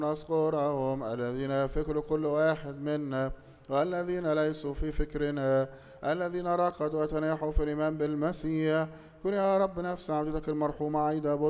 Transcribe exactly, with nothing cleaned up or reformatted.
نذكرهم الذين يفكر كل واحد منا والذين ليسوا في فكرنا، الذين رقدوا وتناحوا في الإيمان بالمسيح. كن يا رب نفس عبدتك المرحومة عايدة